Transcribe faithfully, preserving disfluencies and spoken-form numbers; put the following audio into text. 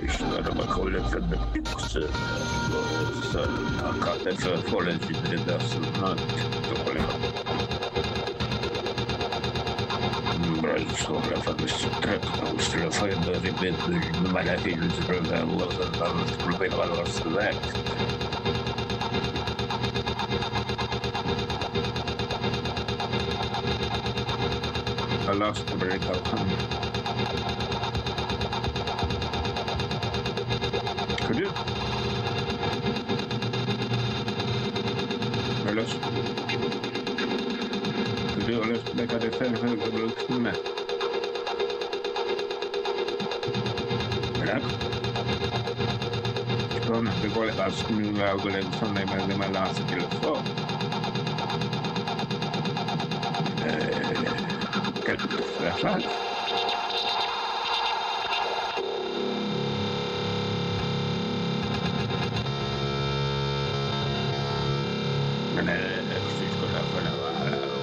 lyssnar de har kollat för mycket så kan det för förhållande till det där som man dåliga. Брать sobre a фабричная устройство de repente maravilhas de programas das propriedades select. I lost the breakout time. Could you? I lost. Could you let's make a defense of the blue med? Ja. Från det går det att nu och det som det med med last till så. Eh, det är Men eh, jag skulle kunna